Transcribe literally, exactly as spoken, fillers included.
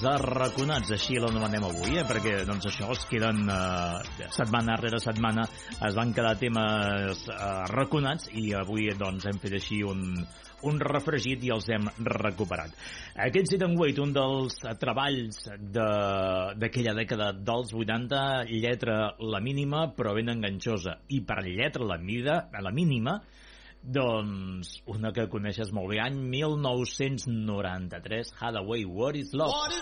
arraconats, així l'anomenem avui, eh? Perquè doncs això es queden eh, setmana rere setmana, es van quedar temes eh, arraconats i avui doncs hem fet així un, un refregit i els hem recuperat. Aquest Sit and Wait, un dels treballs d'aquella dècada dels vuitanta, lletra la mínima però ben enganxosa, i per lletra la, mida, la mínima, doncs una que coneixes molt bé, any mil nou-cents noranta-tres, Hathaway, What is Love? What is